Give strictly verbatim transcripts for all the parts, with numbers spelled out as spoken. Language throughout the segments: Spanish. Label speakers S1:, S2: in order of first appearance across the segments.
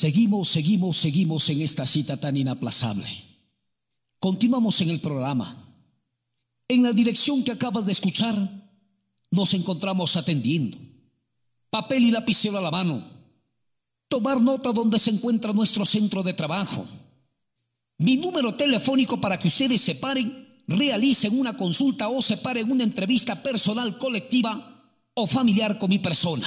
S1: Seguimos, seguimos, seguimos en esta cita tan inaplazable. Continuamos en el programa. En la dirección que acabas de escuchar, nos encontramos atendiendo. Papel y lapicero a la mano. Tomar nota donde se encuentra nuestro centro de trabajo. Mi número telefónico para que ustedes se paren, realicen una consulta o se paren una entrevista personal, colectiva o familiar con mi persona.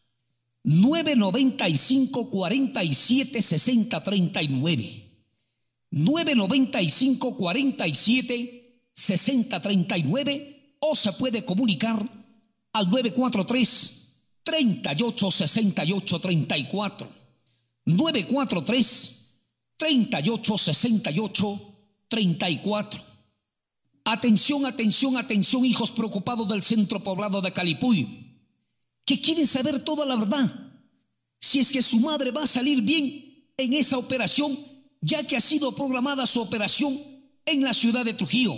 S1: nueve noventa y cinco, cuarenta y siete, sesenta, treinta y nueve. nueve noventa y cinco, cuarenta y siete, sesenta, treinta y nueve o se puede comunicar al nueve cuatro tres, treinta y ocho, sesenta y ocho, treinta y cuatro. nueve cuatro tres, treinta y ocho, sesenta y ocho, treinta y cuatro. Atención, atención, atención, hijos preocupados del centro poblado de Calipuy, que quieren saber toda la verdad, si es que su madre va a salir bien en esa operación, ya que ha sido programada su operación en la ciudad de Trujillo.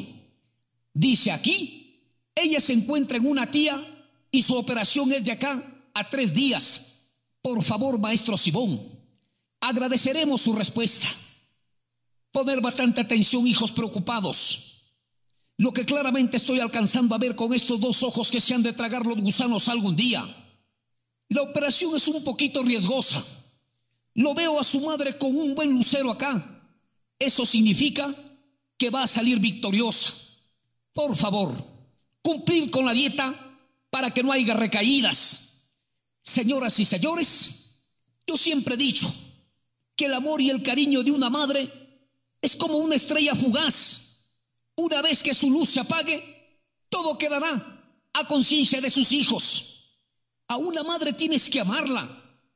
S1: Dice aquí, ella se encuentra en una tía y su operación es de acá a tres días. Por favor, maestro Sibón, agradeceremos su respuesta. Poner bastante atención, hijos preocupados. Lo que claramente estoy alcanzando a ver con estos dos ojos que se han de tragar los gusanos algún día. La operación es un poquito riesgosa. Lo veo a su madre con un buen lucero acá. Eso significa que va a salir victoriosa. Por favor, cumplir con la dieta para que no haya recaídas. Señoras y señores, yo siempre he dicho que el amor y el cariño de una madre es como una estrella fugaz. Una vez que su luz se apague, todo quedará a conciencia de sus hijos. A una madre tienes que amarla.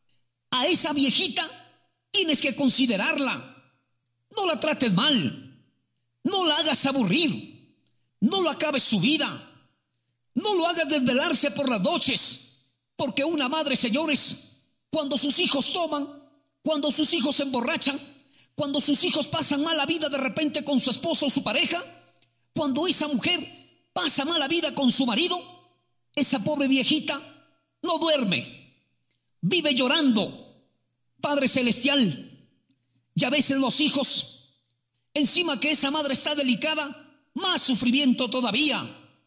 S1: A esa viejita tienes que considerarla. No la trates mal. No la hagas aburrir. No lo acabes su vida. No lo hagas desvelarse por las noches. Porque una madre, señores, cuando sus hijos toman, cuando sus hijos se emborrachan, cuando sus hijos pasan mala vida de repente con su esposo o su pareja, cuando esa mujer pasa mala vida con su marido, esa pobre viejita no duerme, vive llorando. Padre Celestial, y a veces los hijos, encima que esa madre está delicada, más sufrimiento todavía.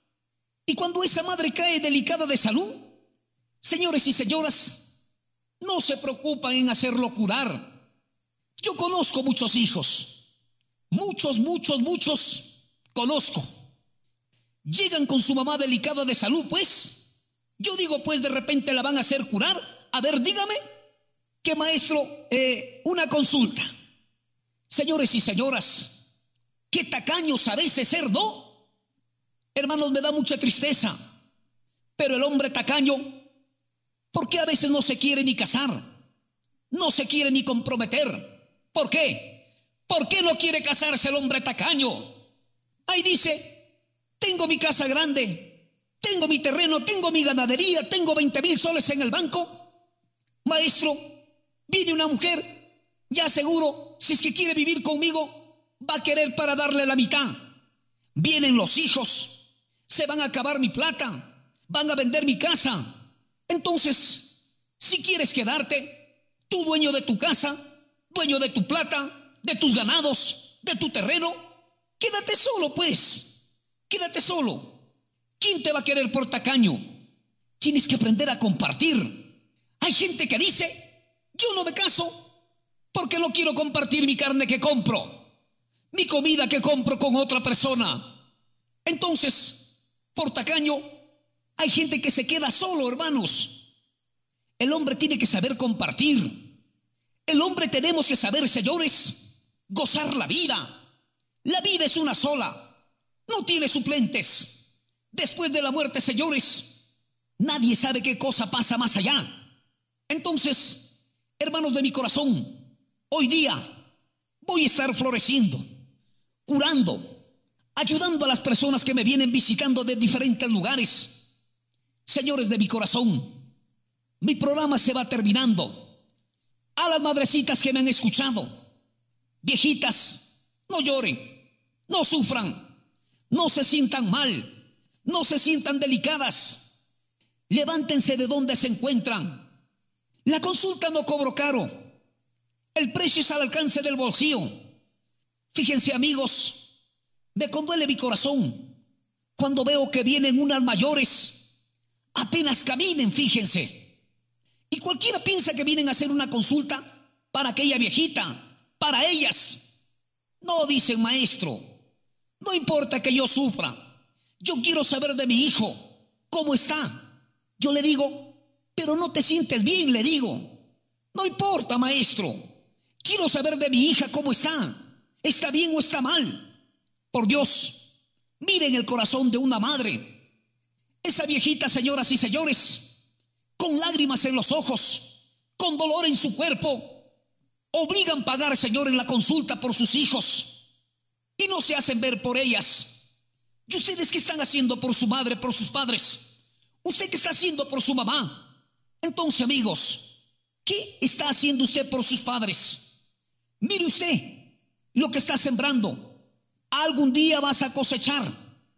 S1: Y cuando esa madre cae delicada de salud, señores y señoras, no se preocupan en hacerlo curar. Yo conozco muchos hijos, muchos, muchos, muchos conozco. Llegan con su mamá delicada de salud, pues, yo digo, pues de repente la van a hacer curar. A ver, dígame, que maestro, eh, una consulta. Señores y señoras, qué tacaños a veces ser, ¿no? Hermanos, me da mucha tristeza. Pero el hombre tacaño, ¿por qué a veces no se quiere ni casar? No se quiere ni comprometer. ¿Por qué? ¿Por qué no quiere casarse el hombre tacaño? Ahí dice, tengo mi casa grande, tengo mi terreno, tengo mi ganadería, tengo veinte mil soles en el banco. Maestro, viene una mujer, ya seguro, si es que quiere vivir conmigo, va a querer para darle la mitad. Vienen los hijos, se van a acabar mi plata, van a vender mi casa. Entonces, si quieres quedarte, tú dueño de tu casa, dueño de tu plata, de tus ganados, de tu terreno, quédate solo, pues, quédate solo. ¿Quién te va a querer por tacaño? Tienes que aprender a compartir. Hay gente que dice, yo no me caso porque no quiero compartir mi carne que compro, mi comida que compro con otra persona. Entonces, por tacaño, hay gente que se queda solo, hermanos. El hombre tiene que saber compartir. El hombre tenemos que saber, señores, gozar la vida. La vida es una sola, no tiene suplentes. Después de la muerte, señores, nadie sabe qué cosa pasa más allá. Entonces, hermanos de mi corazón, hoy día voy a estar floreciendo, curando, ayudando a las personas que me vienen visitando de diferentes lugares. Señores de mi corazón, mi programa se va terminando. A las madrecitas que me han escuchado, viejitas, no lloren. No sufran, no se sientan mal, no se sientan delicadas. Levántense de donde se encuentran. La consulta no cobro caro. El precio es al alcance del bolsillo. Fíjense, amigos, me conduele mi corazón cuando veo que vienen unas mayores, apenas caminen, fíjense. Y cualquiera piensa que vienen a hacer una consulta para aquella viejita, para ellas. No, dicen, maestro, no importa que yo sufra, yo quiero saber de mi hijo, ¿cómo está? Yo le digo, pero no te sientes bien, le digo. No importa, maestro, quiero saber de mi hija cómo está. ¿Está bien o está mal? Por Dios, miren el corazón de una madre. Esa viejita, señoras y señores, con lágrimas en los ojos, con dolor en su cuerpo, obligan a pagar, Señor, en la consulta por sus hijos y no se hacen ver por ellas. ¿Y ustedes qué están haciendo por su madre, por sus padres? ¿Usted qué está haciendo por su mamá? Entonces, amigos, ¿qué está haciendo usted por sus padres? Mire usted lo que está sembrando. Algún día vas a cosechar,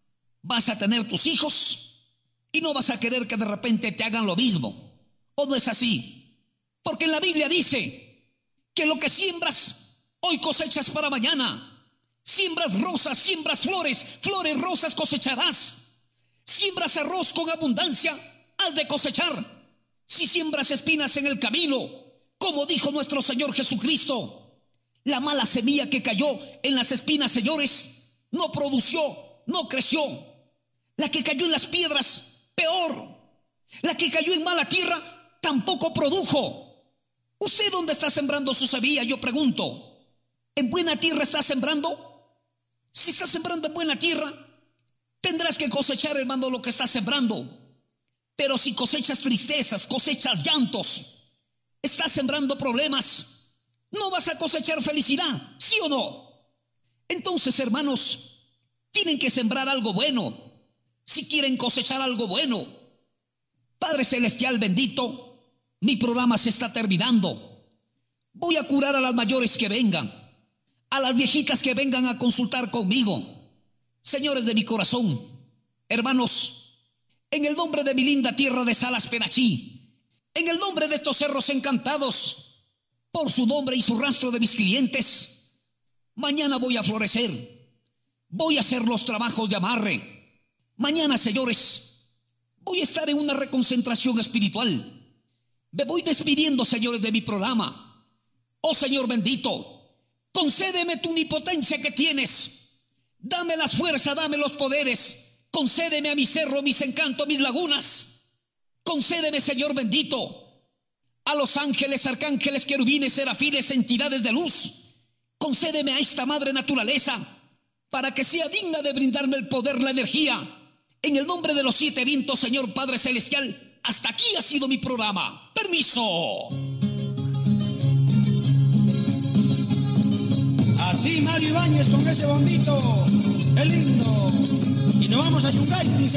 S1: vas a tener tus hijos y no vas a querer que de repente te hagan lo mismo. ¿O no es así? Porque en la Biblia dice que lo que siembras, hoy cosechas para mañana. Siembras rosas, siembras flores, flores, rosas cosecharás. Siembras arroz con abundancia, has de cosechar. Si siembras espinas en el camino, como dijo nuestro Señor Jesucristo, la mala semilla que cayó en las espinas, señores, no produció, no creció. La que cayó en las piedras, peor. La que cayó en mala tierra, tampoco produjo. ¿Usted dónde está sembrando su semilla? Yo pregunto. ¿En buena tierra está sembrando? Si está sembrando en buena tierra, tendrás que cosechar, hermano, lo que estás sembrando. Pero si cosechas tristezas, cosechas llantos, estás sembrando problemas, no vas a cosechar felicidad, ¿sí o no? Entonces, hermanos, tienen que sembrar algo bueno si quieren cosechar algo bueno. Padre Celestial bendito, mi programa se está terminando. Voy a curar a las mayores que vengan, a las viejitas que vengan a consultar conmigo. Señores de mi corazón, hermanos, en el nombre de mi linda tierra de Salas Penachí, en el nombre de estos cerros encantados, por su nombre y su rastro de mis clientes, mañana voy a florecer, voy a hacer los trabajos de amarre. Mañana, señores, voy a estar en una reconcentración espiritual. Me voy despidiendo, señores, de mi programa. Oh Señor bendito, concédeme tu omnipotencia que tienes. Dame las fuerzas, dame los poderes. Concédeme a mi cerro, mis encantos, mis lagunas. Concédeme, Señor bendito, a los ángeles, arcángeles, querubines, serafines, entidades de luz. Concédeme a esta madre naturaleza para que sea digna de brindarme el poder, la energía. En el nombre de los siete vientos, Señor Padre Celestial, hasta aquí ha sido mi programa. ¡Permiso!
S2: Así Mario Ibáñez con ese bombito, el lindo. Y nos vamos a Yungay.